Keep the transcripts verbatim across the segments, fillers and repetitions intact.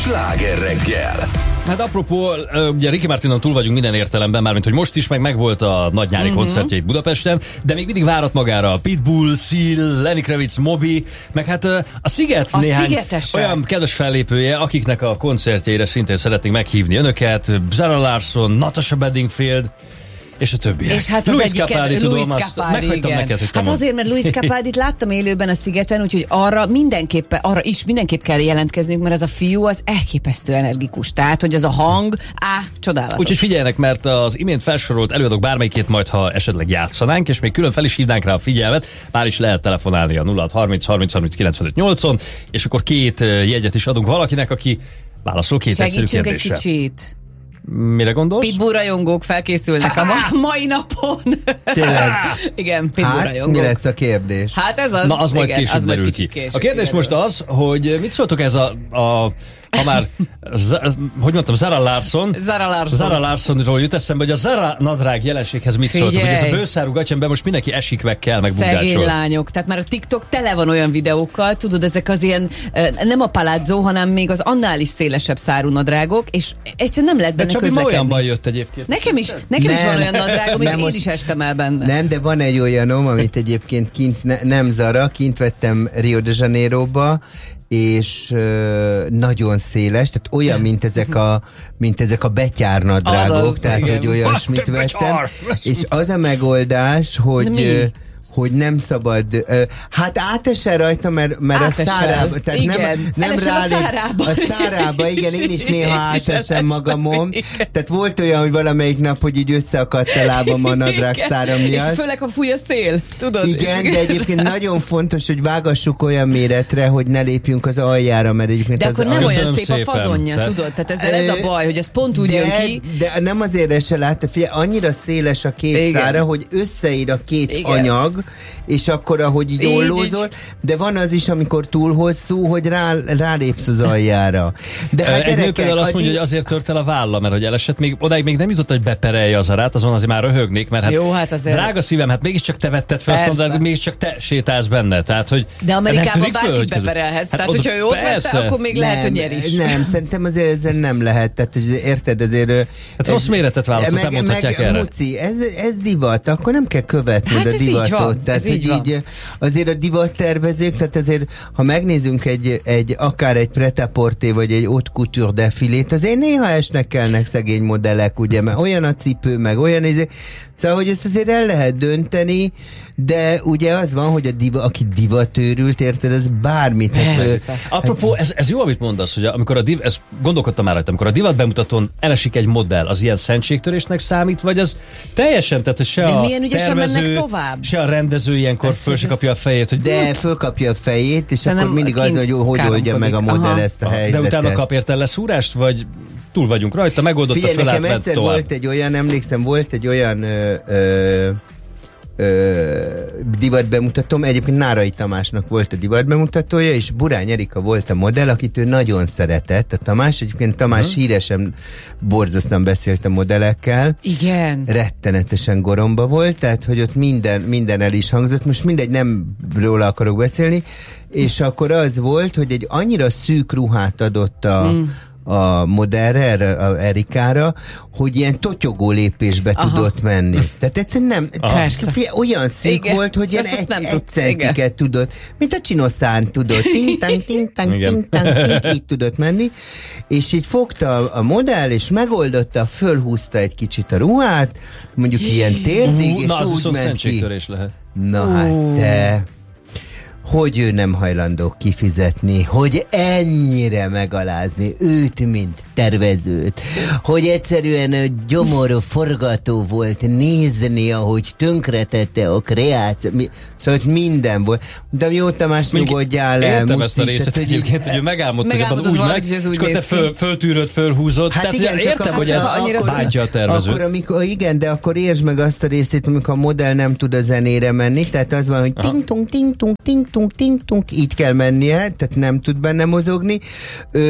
Sláger reggel. Hát apropó, ugye Ricky Martinon túl vagyunk minden értelemben, mármint hogy most is, meg megvolt a nagy nyári uh-huh. koncertje itt Budapesten, de még mindig várat magára a Pitbull, Seal, Lenny Kravitz, Moby, meg hát a Sziget a néhány szigetesen. Olyan kedves fellépője, akiknek a koncertjeire szintén szeretnénk meghívni önöket. Zara Larsson, Natasha Bedingfield, és a többiek. És hát az Louis egyiket, Capaldi, Louis tudom, Capaldi, azt meghagytam neked, hogy hát azért, mert Louis Capaldit láttam élőben a Szigeten, úgyhogy arra mindenképpen, arra is mindenképp kell jelentkeznünk, mert ez a fiú az elképesztő energikus. Tehát, hogy az a hang, á, csodálatos. Úgyhogy figyeljenek, mert az imént felsorolt előadók bármelyikét majd, ha esetleg játszanánk, és még külön fel is hívnánk rá a figyelmet, már is lehet telefonálni a nulla hat harminc harminc harminc kilencvenöt nyolcon, és akkor két jegyet is adunk valakinek, aki válaszol két egyszerű kérdésre. Segítsünk egy kicsit. Mire gondolsz? Pitbull rajongók felkészülnek a ma- mai napon. Tényleg? Igen, Pitbull Hát, rajongók. mi lesz a kérdés? Hát ez az. Na, az majd igen, később az majd derül ki. később, A kérdés igen, most az, hogy mit szóltok ez a, a ha már, z- hogy mondtam, Zara Larsson. Zara Larsson. Zara Larssonról jut eszembe, hogy a Zara nadrág jelenséghez mit Figyelj. szóltok, hogy ez a bőszárú gatyemben most mindenki esik meg kell, meg Szegény bugdácsol. lányok. Tehát már a TikTok tele van olyan videókkal, tudod, ezek az ilyen, nem a palazzo, hanem még az annál is szélesebb szárú nadrágok, és egyszerűen nem lehet De benne Csabi, ma közlekedni. olyan baj jött egyébként. Nekem is, nekem is Nem. van olyan nadrágom, és Nem, én most- is estem el benne. Nem, de van egy olyanom, amit egyébként kint, ne, nem Zara, kint vettem Rio de Janeiroba, és ö, nagyon széles, tehát olyan, mint ezek a, mint ezek a betyárnadrágok, Azaz, tehát igen. hogy olyasmit Te vettem, betyár! és az a megoldás, hogy... Mi? ö, hogy nem szabad, ö, hát átesel rajta, mert, mert a Átesel. szárába, tehát Igen. nem, nem Elesel a rálép, szárába. a szárába, igen, én is néha Én is átesem elestem, magamon, igen. tehát volt olyan, hogy valamelyik nap, hogy így összeakadt a lábam a nadrág Igen. szára És miatt. főleg, ha fúj a szél, tudod? Igen, de egyébként nagyon fontos, hogy vágassuk olyan méretre, hogy ne lépjünk az aljára, mert egyébként De az akkor nem az, olyan Köszönöm szép szépen. a fazonja, De- tudod? Tehát ezzel ez a Ö, baj, hogy ez pont úgy de, jön ki. de nem azért se látta, figyelj, annyira széles a két Igen. szára, hogy összeír a két Igen. anyag, és akkor, ahogy így Így, ollózol, de van az is, amikor túl hosszú, hogy rá, rálépsz az aljára. De hát Egy nő gyerekek, például azt a- mondja, hogy azért tört el a válla, mert hogy elesett, még odáig még nem jutott, hogy beperelje az arát, azon azért már röhögnék, mert hát, Jó, hát azért- drága szívem, hát mégiscsak te vetted fel, azt Persze. mondod, mégiscsak te sétálsz benne, tehát hogy De Amerikában nem tűnik föl, bárkit hogy- beperelhetsz. Tehát, oda- hogyha ő ott vette, persze. akkor még lehet, hogy nyer is. Nem, szerintem azért ezzel nem lehet. Tehát, hogy érted, azért... Hát rossz méretet választott, nem mondhatják meg, erre. Muci, ez, ez divat, akkor nem kell követni Hát a ez így divatot. van, Tehát, ez így hogy van. így azért a divattervezők, tehát azért, ha megnézünk egy, egy akár egy prêt-à-porter, vagy egy haute couture defilét, azért néha esnek kellnek szegény modellek, ugye, mert olyan a cipő, meg olyan izé. Szóval, hogy ezt azért el lehet dönteni, de ugye az van, hogy a diva, aki divatőrült, érted, az bármit. Hát, Persze. ö, Apropó, ez, ez jó, amit mondasz, hogy amikor a div, ez gondolkodtam már rajta, amikor a divat bemutatón elesik egy modell, az ilyen szentségtörésnek számít, vagy az teljesen, tehát hogy se De a milyen ügyesen tervező, mennek tovább? se a rendező ilyenkor Hát, föl se hogy kapja a fejét, hogy de fölkapja a fejét, és Szerintem akkor mindig az, kint hogy hogy oldja meg a káromkodik. modell Aha. ezt a de helyzetet. utána kap érte leszúrást, vagy túl vagyunk rajta, megoldotta, Figyelj, fölállt, nekem ment egyszer tovább. volt egy olyan, emlékszem, volt egy olyan ö, ö, ö, divat bemutatom, egyébként Nárai Tamásnak volt a divat bemutatója, és Burány Erika volt a modell, akit ő nagyon szeretett. A Tamás, egyébként Tamás uh-huh. híresen borzasztóan beszélt a modellekkel. Igen. Rettenetesen goromba volt, tehát hogy ott minden, minden el is hangzott, most mindegy, nem róla akarok beszélni, és akkor az volt, hogy egy annyira szűk ruhát adott a, mm. a modellre, erre, a Erikára, hogy ilyen totyogó lépésbe Aha. tudott menni. Tehát egyszerűen nem, tehát figyelj, olyan szűk Igen. volt, hogy ilyen Ezt egy, nem egy tudsz, centiket igen. tudott, mint a csinoszán tudott, ting-tang, ting-tang, Igen. ting-tang, ting, így tudott menni, és így fogta a, a modell, és megoldotta, fölhúzta egy kicsit a ruhát, mondjuk ilyen térdig, Hú, és na, az úgy viszont ment ki. szentségtörés lehet. Na hát te, hogy ő nem hajlandó kifizetni, hogy ennyire megalázni őt, mint tervezőt, hogy egyszerűen a gyomorú forgató volt nézni, ahogy tönkretette a kreáció, mi, szóval minden volt. De jó, Tamás, nyugodjál el. Értem Muci, ezt a részét tehát, egyébként, hogy ő megálmodta, hogy abban Megálmodott úgy meg, valaki, hogy ez úgy és akkor te néz ki. föl, föltűröd, fölhúzod. Hát Tehát igen, ugye csak értem, a- hogy csak ez annyira bántja a tervezőt. Akkor, amikor, igen, de akkor értsd meg azt a részét, amikor a modell nem tud a zenére menni, tehát az van, hogy ting-tung, ting-tung, ting-tung, ting-tung, így kell mennie, tehát nem tud benne mozogni. Ö,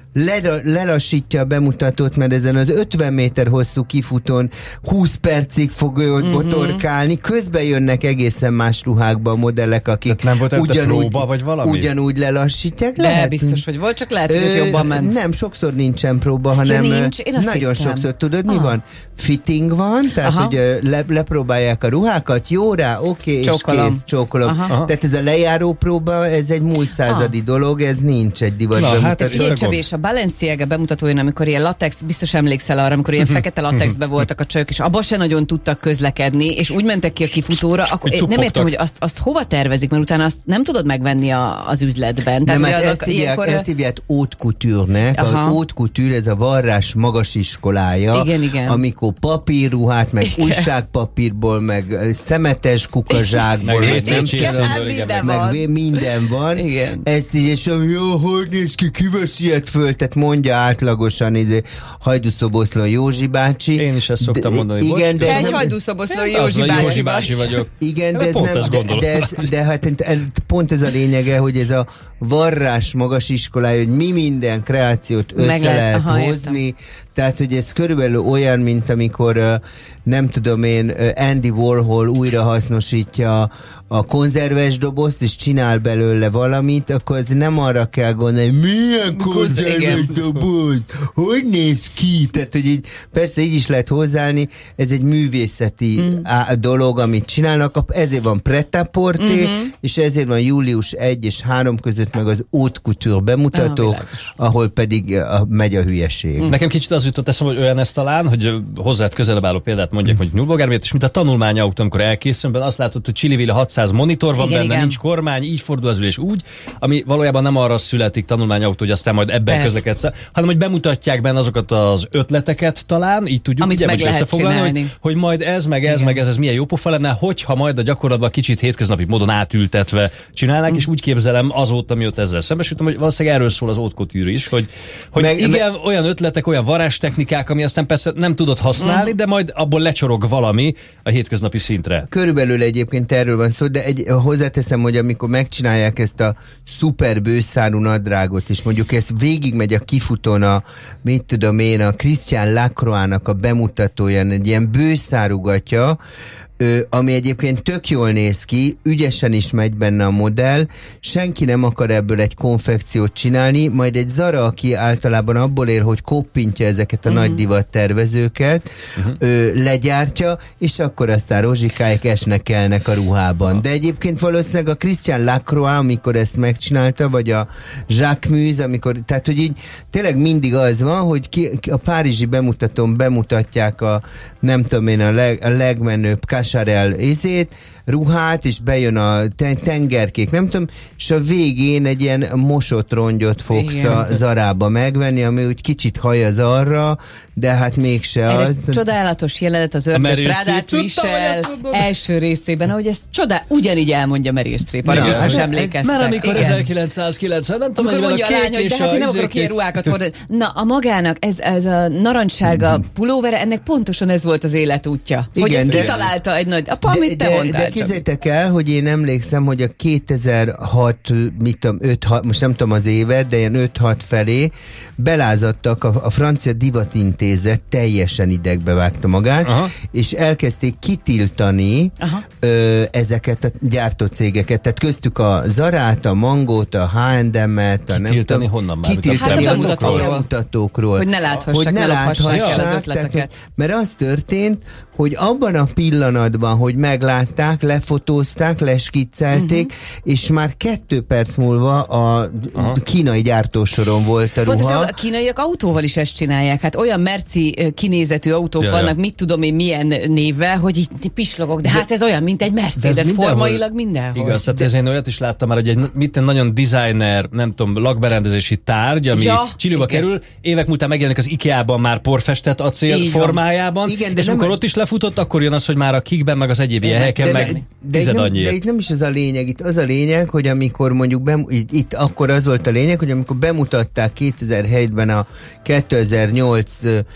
lelassítja a bemutatót, mert ezen az ötven méter hosszú kifutón húsz percig fog ő mm-hmm. botorkálni, közben jönnek egészen más ruhákba a modellek, akik nem volt ugyanúgy, próba, vagy valami? ugyanúgy lelassítják. De lehet, biztos, hogy volt, csak lehet, hogy ö, jobban ment. Nem, sokszor nincsen próba, hanem ja, nincs. nagyon hittem. sokszor, tudod, mi ah. van? Fitting van, tehát Aha. hogy le, lepróbálják a ruhákat, jó rá, oké, okay, és kész, csókolom. Aha. Tehát ez a lejáró próba, ez egy múlt századi ah. dolog, ez nincs egy divat Na, bemutató. Hát figyelj, Csabi, és a Balenciaga bemutatóin, amikor ilyen latex, biztos emlékszel arra, amikor ilyen fekete latexbe voltak a csők, és abban se nagyon tudtak közlekedni, és úgy mentek ki a kifutóra, akkor én nem értem, hogy azt, azt hova tervezik, mert utána azt nem tudod megvenni a, az üzletben. Tehát, nem, hát ezt hívják, ilyenkor... ezt hívják haute couture-nek. A haute couture, ez a varrás magas iskolája, igen, igen. amikor papírruhát, meg igen. újságpapírból, meg szemetes kukazsákból, meg, meg nem tudom, minden van. Meg minden van. Igen. Ezt így, és jó, hogy néz ki, kivesz ilyet föl, tehát mondja átlagosan ide Hajdúszoboszlón Józsi bácsi. Én is ezt szoktam de, mondani. Igen, de egy Hajdúszoboszlón Józsi, Józsi bácsi vagyok. Igen, de, ez nem, de, de, ez, de hát pont ez a lényege, hogy ez a varrás magas iskolája, hogy mi minden kreációt össze Meg lehet aha, hozni. Értem. Tehát, hogy ez körülbelül olyan, mint amikor nem tudom én, Andy Warhol újra hasznosítja a konzerves dobozt, és csinál belőle valamit, akkor ez nem arra kell gondolni, milyen konzerves doboz, hogy néz ki? Tehát, hogy így, persze így is lehet hozzáállni, ez egy művészeti mm. á, dolog, amit csinálnak, ezért van Pret-à-Porter, mm-hmm. és ezért van július elseje és három között meg az haute couture bemutató, ah, ahol pedig a, megy a hülyeség. Mm. Nekem kicsit az jutott eszem, hogy olyan ez talán, hogy hozzád közelebb álló példát mondják, mm. hogy nyúlvogármét, és mint a tanulmányautó, amikor elkészül, azt látod, hogy Csilliville hatszáz monitor van igen, benne, igen. nincs kormány, így fordul az ülés úgy, ami valójában nem arra születik tanulmányautó, hogy aztán majd ebben közlekedsz, hanem hogy bemutatják benne azokat az ötleteket talán, így tudjuk amit ugye, összefoglalni, hogy, hogy majd ez, meg ez, igen. meg ez, ez milyen jó pofa lenne, hogyha majd a gyakorlatban kicsit hétköznapi módon átültetve csinálnák, mm. és úgy képzelem azóta, mióta ezzel szembesültem, hogy valószínűleg erről szól az haute couture is, hogy, hogy meg, igen, meg... olyan ötletek, olyan varázstechnikák, ami aztán persze nem tudod használni, mm. de majd abból lecsorog valami a hétköznapi szintre. Körülbelül egyébként erről van szó, de egy, hozzáteszem, hogy amikor megcsinálják ezt a szuper bőszárú nadrágot, és mondjuk ez végigmegy a kifutón a, mit tudom én, a Christian Lacroix-nak a bemutatója, egy ilyen bőszárugatja, Ö, ami egyébként tök jól néz ki, ügyesen is megy benne a modell, senki nem akar ebből egy konfekciót csinálni, majd egy Zara, aki általában abból él, hogy koppintja ezeket a uh-huh. nagy divat tervezőket, uh-huh. ö, legyártja, és akkor aztán rozsikáik esnekelnek a ruhában. Uh-huh. De egyébként valószínűleg a Christian Lacroix, amikor ezt megcsinálta, vagy a Jacques Mus, amikor, tehát hogy így tényleg mindig az van, hogy ki, a párizsi bemutatón bemutatják a, nem tudom én, a, leg, a legmenőbb Cacharel izét, ruhát, és bejön a tengerkék, nem tudom, és a végén egy ilyen mosott rongyot fogsz igen. a Zarába megvenni, ami úgy kicsit hajaz arra, de hát mégse erre az. Csodálatos jelenet az Ördög Prádát visel első részében, ahogy ezt csodál, ugyanígy elmondja Meryl Streep, arra biztos emlékeztek. Mert amikor igen. ezerkilencszázkilencven, nem tudom, hogy mondja a lány, hogy de hát én nem akarok ilyen ruhákat hordani. Na, a magának ez, ez a narancssárga pulóvere, ennek pontosan ez volt az életútja. Igen, hogy ezt de, kitalálta egy nagy apa, amit te mondtál. De képzeljétek el, hogy én emlékszem, hogy a kétezer-hat, mit tudom, öt-hat, most nem tudom az évet, de ilyen öt-hat felé belázadtak, a, a francia divatintézet teljesen idegbe vágta magát, aha. és elkezdték kitiltani ö, ezeket a gyártócégeket, tehát köztük a Zarát, a Mangót, a há és em-et, a nem tudom, honnan már? Kitiltani hát a bemutatókról. bemutatókról. Hogy ne láthassák, hogy ne láthassák el az ötleteket. Tehát, mert az történt, hogy abban a pillanatban, hogy meglátták, lefotózták, leskiccelték, uh-huh. és már kettő perc múlva a aha. kínai gyártósoron volt a ruha. Pontosan a kínaiak autóval is ezt csinálják. Hát olyan merci kinézetű autók ja, vannak, ja. mit tudom én milyen névvel, hogy itt pislogok, de, de hát ez olyan, mint egy Mercedes, mindenhol, formailag mindenhol. Igaz, tehát ez én olyat is láttam már, hogy egy mit nagyon designer, nem tudom, lakberendezési tárgy, ami ja, Chiliba kerül, évek múltán megjelenik az IKEA-ban már porfestett acél így formájában, igen, de és amikor ott is lefutott, akkor jön az, hogy már a kikben, meg az egyéb ilyen helyeken meg de, tized de, annyi. De itt nem is az a lényeg, itt az a lényeg, hogy amikor mondjuk, bem, itt, itt akkor az volt a lényeg, hogy amikor bemutatták kétezer-hétben a kétezer-nyolc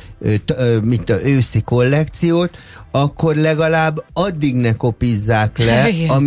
t, mit a őszi kollekciót, akkor legalább addig ne kopizzák le, amíg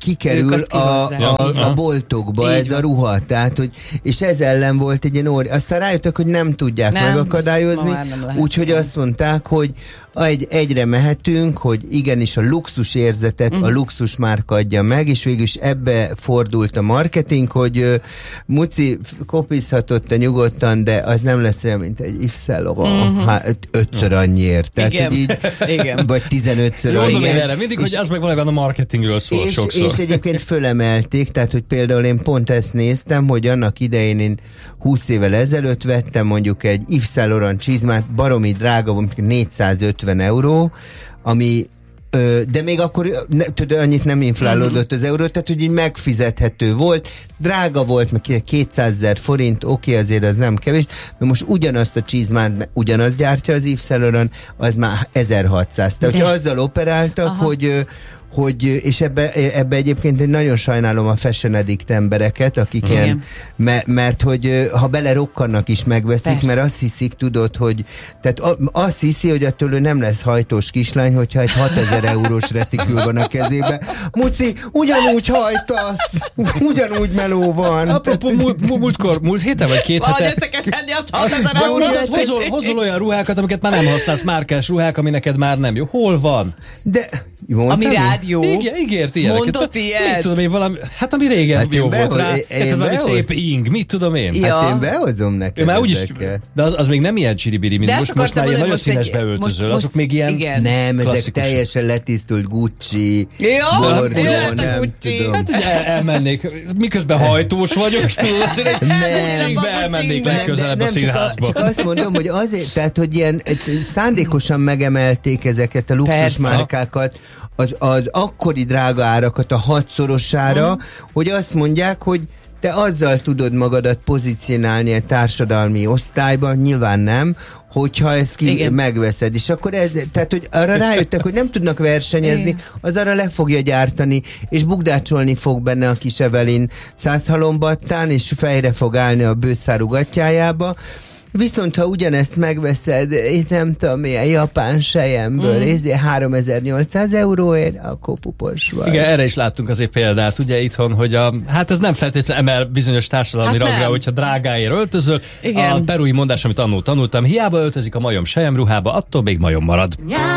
kikerül a, a, a boltokba így ez van. A ruha. Tehát, hogy, és ez ellen volt egy ilyen óri. Aztán rájöttek, hogy nem tudják nem, megakadályozni, úgyhogy azt mondták, hogy egy, egyre mehetünk, hogy igenis a luxus érzetet uh-huh. a luxus márka adja meg, és végül is ebbe fordult a marketing, hogy uh, Muci, kopizhatott te nyugodtan, de az nem lesz olyan, mint egy Yves Saint Laurent, uh-huh. hát ötször annyiért. Tehát, igen. Hogy így, igen. Vagy tizenötször annyiért. Erre mindig, és, hogy az meg valójában a marketingről szól és, sokszor. És egyébként fölemelték, tehát, hogy például én pont ezt néztem, hogy annak idején én húsz évvel ezelőtt vettem mondjuk egy Yves Saint Laurent csizmát, baromi drága, mondjuk négyszázötven euró, ami de még akkor ne, tudod, annyit nem inflálódott az euró, tehát hogy így megfizethető volt, drága volt, meg kétszázezer forint, oké, okay, azért az nem kevés, de most ugyanazt a csizmát, ugyanazt gyártja az Yves Saint Laurent, az már ezerhatszáz. Tehát, hogy azzal operáltak, aha. hogy hogy, és ebbe, ebbe egyébként én nagyon sajnálom a fashion addict embereket, akik igen. ilyen, me, mert hogy ha belerokkannak is megveszik, persze. mert azt hiszik, tudod, hogy tehát azt hiszi, hogy attól ő nem lesz hajtós kislány, hogyha egy hatezer eurós retikül van a kezébe. Muci, ugyanúgy hajtasz, ugyanúgy meló van. Apropó, múlt, múltkor, múlt héten vagy két valahogy hete. Valahogy össze kell szedni azt hatezer eurót. Hozol, hozol olyan ruhákat, amiket már nem használsz, márkás ruhák, ami neked már nem jó. Hol van? De ami rád jó. Igen, ígért ilyeneket. Mondott ilyet? Mit tudom én, valami, hát ami régen hát jó volt rá. Hát valami szép ing, mit tudom én. Ja. Hát én behozom neked már úgyis, de az, az még nem ilyen csiribiri, mint de most, most már ilyen nagyon színes beöltözöl. Azok most, még ilyen igen. Nem, ezek teljesen letisztult Gucci, ja, Borgo, nem Gucci. tudom. Hát ugye el, elmennék, miközben hajtós vagyok, tudod, azért egy elmennék legközelebb a színházba. Csak azt mondom, hogy azért, tehát, hogy ilyen szándékosan megemelték ezeket a luxusmárkákat, az, az akkori drága árakat a hatszorosára, mm. hogy azt mondják, hogy te azzal tudod magadat pozícionálni a társadalmi osztályban, nyilván nem, hogyha ezt ki igen. megveszed. És akkor ez, tehát, hogy arra rájöttek, hogy nem tudnak versenyezni, igen. az arra le fogja gyártani, és bugdácsolni fog benne a kis Evelyn százhalombattán, és fejre fog állni a bőszárú gatyájába. Viszont ha ugyanezt megveszed, én nem tudom, milyen japán selyemből, mm. ezért háromezer-nyolcszáz euróért, akkor pupos vagy. Igen, erre is láttunk azért példát, ugye itthon, hogy a, hát ez nem feltétlenül emel bizonyos társadalmi hát rangra, hogyha drágáért öltözöl. Igen. A perui mondás, amit annól tanultam, hiába öltözik a majom selyemruhába, attól még majom marad. Ja.